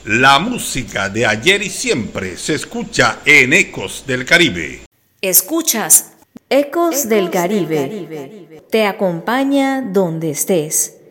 La música de ayer y siempre se escucha en Ecos del Caribe. Escuchas Ecos del Caribe. Te acompaña donde estés.